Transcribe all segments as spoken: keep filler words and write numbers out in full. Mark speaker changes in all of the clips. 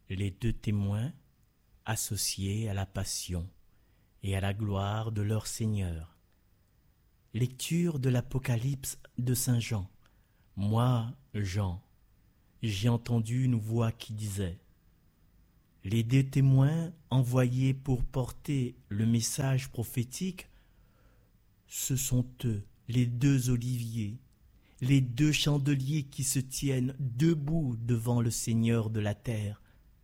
Speaker 1: Les deux témoins associés à la passion et à la gloire de leur Seigneur. Lecture de l'Apocalypse de Saint Jean. Moi, Jean, j'ai entendu une voix qui disait: les deux témoins envoyés pour porter le message prophétique, ce sont eux, les deux oliviers, les deux chandeliers qui se tiennent debout devant le Seigneur de la terre.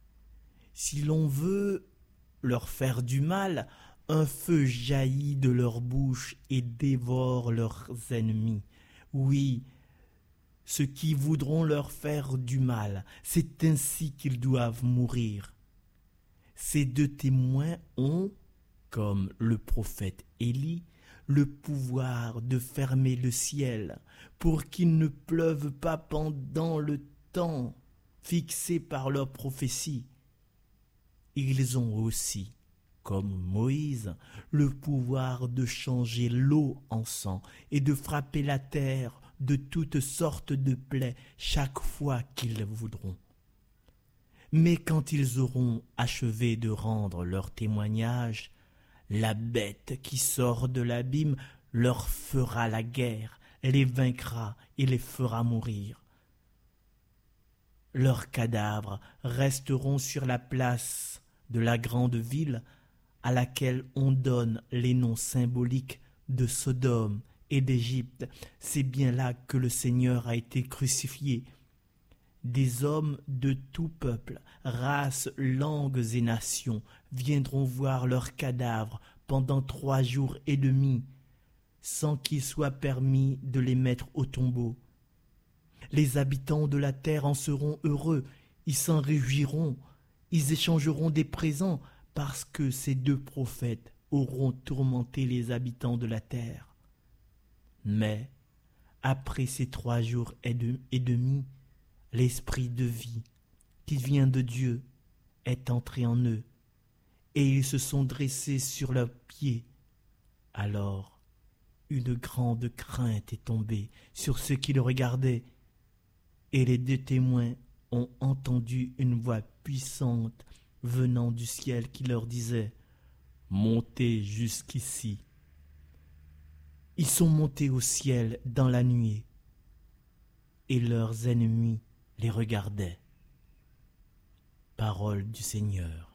Speaker 1: Si l'on veut leur faire du mal, un feu jaillit de leur bouche et dévore leurs ennemis. Oui, ceux qui voudront leur faire du mal, c'est ainsi qu'ils doivent mourir. Ces deux témoins ont, comme le prophète Élie, le pouvoir de fermer le ciel pour qu'il ne pleuve pas pendant le temps fixé par leur prophétie. Ils ont aussi, comme Moïse, le pouvoir de changer l'eau en sang et de frapper la terre de toutes sortes de plaies chaque fois qu'ils voudront. Mais quand ils auront achevé de rendre leur témoignage, la bête qui sort de l'abîme leur fera la guerre, les vaincra et les fera mourir. Leurs cadavres resteront sur la place de la grande ville à laquelle on donne les noms symboliques de Sodome et d'Égypte. C'est bien là que le Seigneur a été crucifié. Des hommes de tout peuple, races, langues et nations viendront voir leurs cadavres pendant trois jours et demi, sans qu'il soit permis de les mettre au tombeau. Les habitants de la terre en seront heureux, ils s'en réjouiront, ils échangeront des présents parce que ces deux prophètes auront tourmenté les habitants de la terre. Mais, après ces trois jours et demi, l'esprit de vie qui vient de Dieu est entré en eux, et ils se sont dressés sur leurs pieds. Alors, une grande crainte est tombée sur ceux qui le regardaient, et les deux témoins ont entendu une voix puissante venant du ciel qui leur disait: montez jusqu'ici. Ils sont montés au ciel dans la nuée, et leurs ennemis les regardaient. Parole du Seigneur.